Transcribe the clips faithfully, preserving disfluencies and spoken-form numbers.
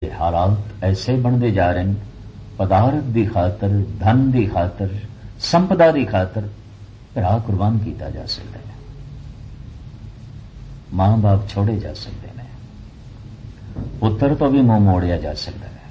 हालात ऐसे बनते जा रहे हैं, पदार्थ की खातर, धन की खातर, संपदा की खातर भरा कुर्बान किया जा सकता है, मां बाप छोड़े जा सकते हैं, पुत्र तो भी मुंह मोड़िया जा सकता है,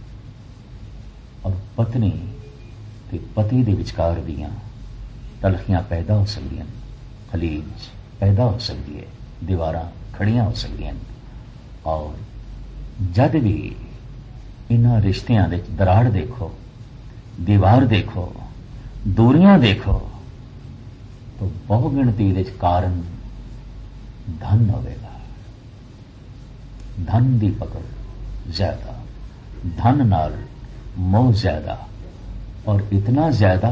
और पत्नी ते पति के विचकार दियां तलखियां पैदा हो सकती, खलीज पैदा हो सकती है, दीवारां खड़ियां हो सकती, और जद भी इन्हां रिश्तियां दे दराड़ देखो, दीवार देखो, दूरियां देखो, तो बहु गिणती दे कारण धन होवेगा। धन की पकड़ ज्यादा, धन नाल मोह ज्यादा, और इतना ज्यादा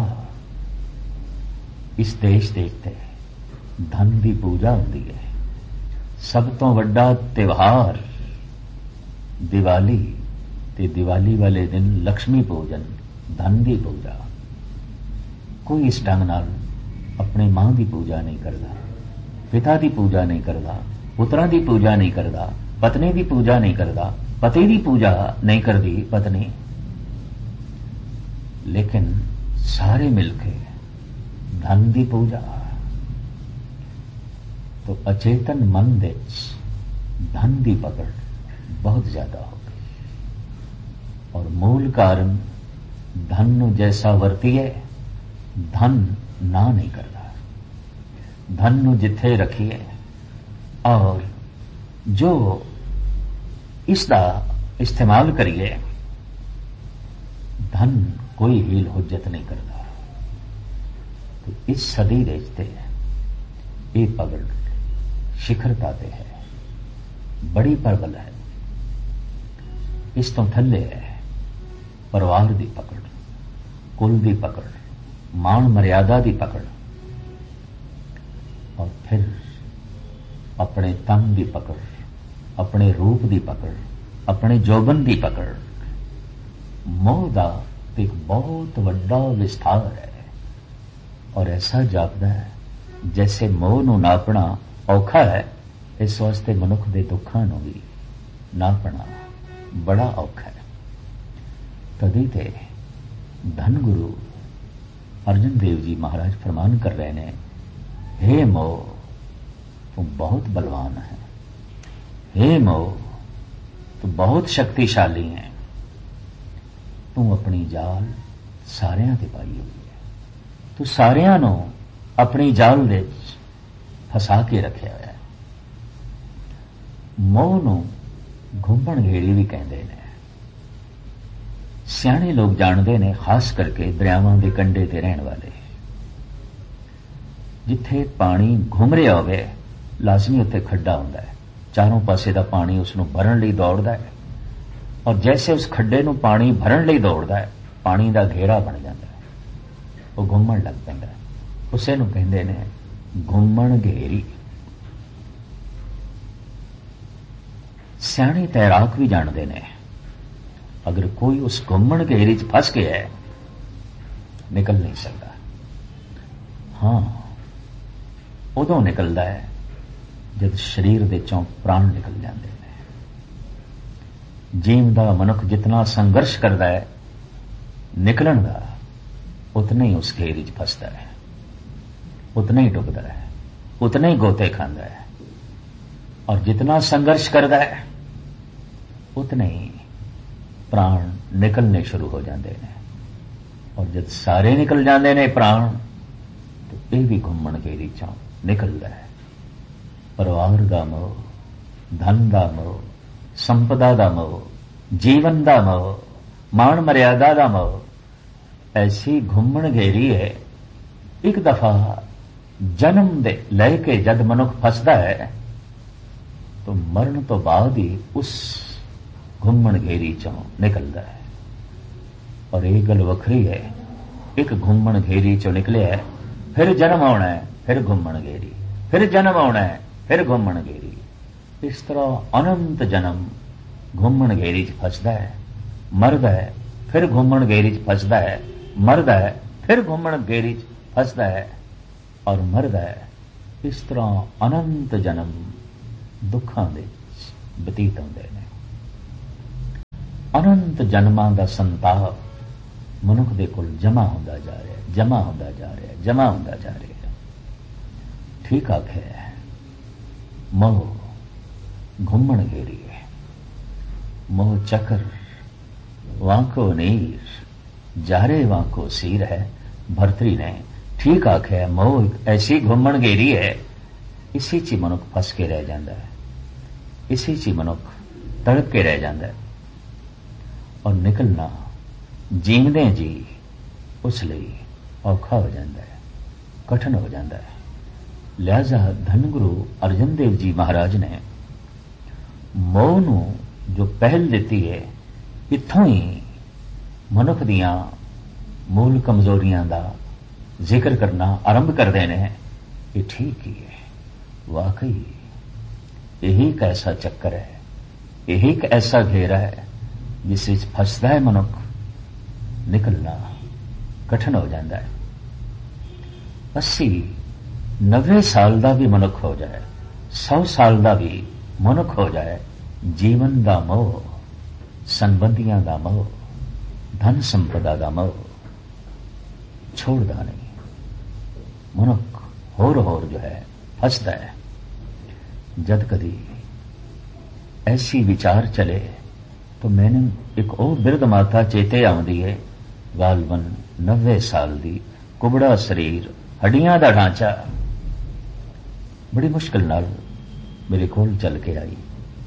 इस देश देखते धन की पूजा होती है। सब तो वड्डा त्योहार दिवाली, ते दिवाली वाले दिन लक्ष्मी पूजन, धन की पूजा। कोई इस ढंग नाल अपने मां की पूजा नहीं करता, पिता की पूजा नहीं करता, पुत्रां की पूजा नहीं करता, पत्नी की पूजा नहीं करता, पति की पूजा नहीं करती पत्नी, लेकिन सारे मिलके धन की पूजा। तो अचेतन मन दे धन की पकड़ बहुत ज्यादा हो गई, और मूल कारण धन नूं जैसा वर्तीए, धन ना नहीं करता। धन नूं जिथे रखिए, और जो इसका इस्तेमाल करिए, धन कोई हील हुज्जत नहीं करता। तो इस सदी देखते ये पकड़ शिखरता ते है, बड़ी प्रबल है। इस तो थल्ले है परिवार की पकड़, कुल की पकड़, मान मर्यादा की पकड़, और फिर अपने तन की पकड़, अपने रूप की पकड़, अपने जोबन की पकड़। मोह का एक बहुत वड्डा विस्तार है, और ऐसा जापदा है जैसे मोह नूं नापना औखा है, इस वास्ते मनुख के दुखां नूं भी नापना बड़ा औखा है। तदी ते धन गुरु अर्जन देव जी महाराज फरमान कर रहे हैं, हे मोह तू बहुत बलवान है, हे मोह तू बहुत शक्तिशाली है, तू अपनी जाल सारियां ते पाई हुई है, तू सारियां नूं अपनी जाल दे फसा के रखिया है। मोह नूं घुंमण घेड़ी भी कहते हैं। सियाणे लोग जानते हैं, खास करके दरियावां के कंढे ते रहने वाले, जिथे पानी घुम रहा होवे लाजमी उत्थे खड्डा हुंदा है, चारों पासे का पानी उसनूं भरन लई दौड़दा है, और जैसे उस खड्डे नूं पानी भरन लई दौड़दा है, पानी का घेरा बन जाता है, वो घुमण लग पैंदा है। उसे नूं कहंदे ने घुमण घेरी। सियाणे तैराक भी जानते हैं, अगर कोई उस घुमण घेरी च फस गया है, निकल नहीं सकता। हाँ, उदों निकलता है जब शरीर दे चों प्राण निकल जाते हैं। जीवदा मनुख जितना संघर्ष करता है निकलन का, उतना ही उस घेरी च फसता है, उतना ही डुबदा है, उतना ही गोते खांदा है, और जितना संघर्ष करता है उतने ही प्राण निकलने शुरू हो जाते हैं। और जब सारे निकल जाते हैं प्राण, तो यह भी घुमण घेरी चों निकलता है। परिवार का मोह, धन का मोह, संपदा का मोह, जीवन का मोह, मान मर्यादा का मोह, ऐसी घुमण घेरी है। एक दफा जन्म दे लैके जद मनुख फसदा है, तो मरण तो बाद ही उस घुमण घेरी चों निकलता है। और एक गल वखरी है, एक घुमण घेरी चों निकले है, फिर जन्म आना है, फिर घुमण घेरी, फिर जन्म आना है, फिर घुमण घेरी। इस तरह अनंत जन्म घुमण घेरी च फसदा है, मरदा है, फिर घुमण घेरी च फसदा है, मरदा है, फिर घुमण घेरी च फसदा है, और मरदा है। इस तरह अनंत जन्म दुखां दे बतीत होंदे ने। ਅਨੰਤ ਜਨਮਾਂ ਦਾ ਸੰਤਾਪ ਮਨੁੱਖ ਦੇ ਕੋਲ ਜਮਾ ਹੁੰਦਾ ਜਾ ਰਿਹਾ, ਜਮਾ ਹੁੰਦਾ ਜਾ ਰਿਹਾ, ਜਮਾ ਹੁੰਦਾ ਜਾ ਰਿਹਾ। ਠੀਕ ਆਖਿਆ, ਮੋਹ ਘੁੰਮਣ ਘੇਰੀ ਹੈ, ਮੋਹ ਚੱਕਰ ਵਾਂਕੋ ਨੀਰ ਜਾਰੇ वांको सीर है। भर्तरी ने ठीक आख्या, मोह ऐसी घुमण घेरी है, इसी च मनुख फस के रह जाता है, इसी च मनुख तड़प के रह जाता है। और निकलना जीवदे जी उस लिए औखा हो जाता है, कठिन हो जाता है। लिहाजा धन गुरु अर्जन देव जी महाराज ने मोह नूं जो पहल दी है, इत्थों ही मनुख दियां मूल कमजोरियां दा जिक्र करना आरंभ करते हैं। ये ठीक ही है, वाकई यही एक ऐसा चक्कर है, यही एक ऐसा घेरा है जिस विच फसदा है मनुख, निकलना कठिन हो जाता है। अस्सी नब्बे साल का भी मनुख हो जाए, सौ साल का भी मनुख हो जाए, जीवन का मोह, संबंधियों का मोह, धन संपदा का मोह छोड़ता नहीं। मनुख होर होर जो है फसदा है। जद कदी ऐसी विचार चले तो मैंने एक और बिरध माता चेते आउंदी है, गालबन नब्बे साल दी, कुबड़ा शरीर, हड्डियां दा ढांचा, बड़ी मुश्किल नाल मेरे कोल चल के आई,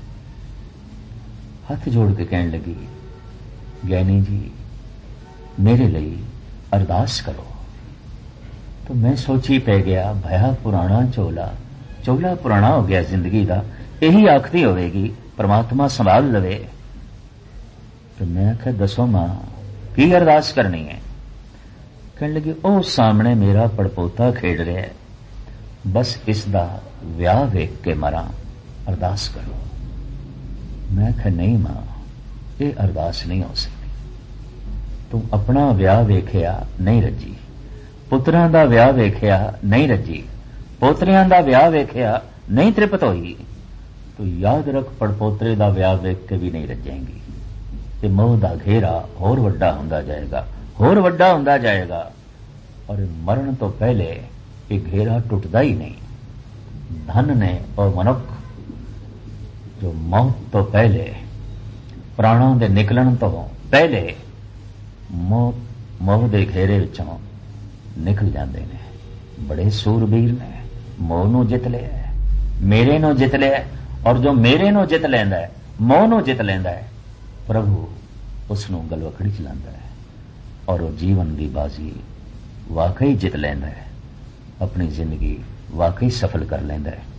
हाथ जोड़ के कहने लगी, ज्ञानी जी मेरे लिए अरदास करो। तो मैं सोची पै गया, भया पुराना चोला, चोला पुराना हो गया जिंदगी का, यही आखती होगी परमात्मा संभाल लवे। तो मैं आख्या दसो मां की अरदास करनी है? कहने लगी, ओ सामने मेरा पड़पोता खेड रहा है, बस इसका विआह वेख के मरा, अरदास करो। मैं आख्या नहीं मां, ये अरदास नहीं हो सकती। तू अपना विआह वेख्या नहीं रजी, पुत्रां दा विआह वेख्या नहीं रजी, पोतरियां दा विआह वेख्या नहीं तृप्त होई, तो याद रख पड़पोतरे दा विआह वेख के भी नहीं रजेंगी। ते मोह दा घेरा होर वड्डा हुंदा जाएगा, होर वड्डा हुंदा जाएगा, और मरण तो पहले ये घेरा टुटदा ही नहीं। धन ने और मनुख जो मौत तो पहले, प्राणों के निकलन तो पहले मोह मोह दे घेरे विचों निकल जाते हैं। बड़े सूरबीर ने मोह नूं जित लिया, मेरे नूं जित लिया, और जो मेरे नूं जित लैंदा है, मोह नूं जित लैंदा है, प्रभु उसनूं गलवकड़ी च लांदा है, और वो जीवन की बाजी वाकई जित लैंदा है, अपनी जिंदगी वाकई सफल कर लैंदा है।